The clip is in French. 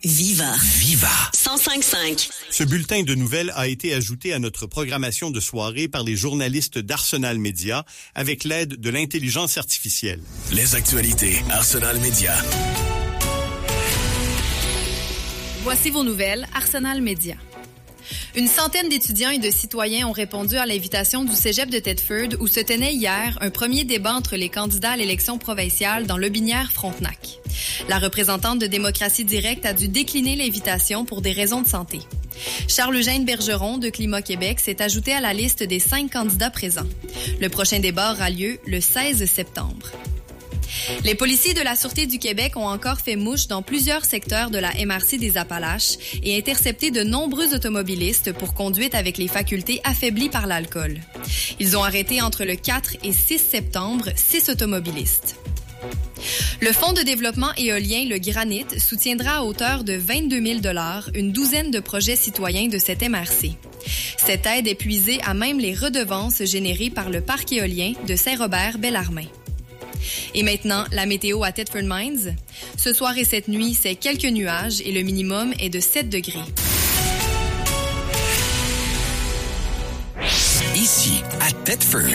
Viva. Viva. 105.5. Ce bulletin de nouvelles a été ajouté à notre programmation de soirée par les journalistes d'Arsenal Média avec l'aide de l'intelligence artificielle. Les actualités Arsenal Média. Voici vos nouvelles Arsenal Média. Une centaine d'étudiants et de citoyens ont répondu à l'invitation du cégep de Thetford où se tenait hier un premier débat entre les candidats à l'élection provinciale dans Lobinière-Frontenac. La représentante de Démocratie Directe a dû décliner l'invitation pour des raisons de santé. Charles-Eugène Bergeron de Climat Québec s'est ajouté à la liste des 5 candidats présents. Le prochain débat aura lieu le 16 septembre. Les policiers de la Sûreté du Québec ont encore fait mouche dans plusieurs secteurs de la MRC des Appalaches et intercepté de nombreux automobilistes pour conduite avec les facultés affaiblies par l'alcool. Ils ont arrêté entre le 4 et 6 septembre 6 automobilistes. Le Fonds de développement éolien, le Granit, soutiendra à hauteur de 22 000 $ une douzaine de projets citoyens de cette MRC. Cette aide est puisée à même les redevances générées par le parc éolien de Saint-Robert-Bellarmin. Et maintenant, la météo à Thetford Mines. Ce soir et cette nuit, c'est quelques nuages et le minimum est de 7 degrés. Ici, à Thetford,